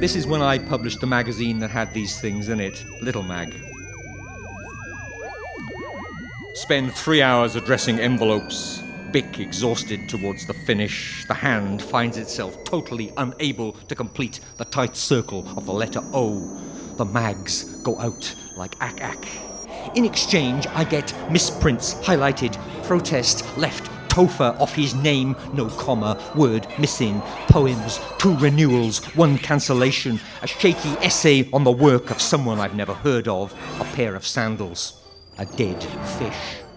This is when I published the magazine that had these things in it, Little Mag. Spend 3 hours addressing envelopes. Bic exhausted towards the finish. The hand finds itself totally unable to complete the tight circle of the letter O. The mags go out like ack-ack. In exchange, I get misprints highlighted, protest left, Topher off his name, no comma, word missing, poems, 2 renewals, 1 cancellation, a shaky essay on the work of someone I've never heard of, a pair of sandals, a dead fish.